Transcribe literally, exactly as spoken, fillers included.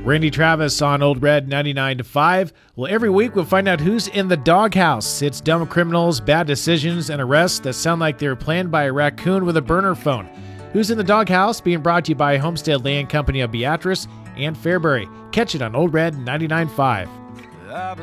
Randy Travis on Old Red ninety-nine to five. Well, every week we'll find out who's in the doghouse. It's dumb criminals, bad decisions, and arrests that sound like they were planned by a raccoon with a burner phone. Who's in the doghouse? Being brought to you by Homestead Land Company of Beatrice and Fairbury. Catch it on Old Red ninety-nine to five.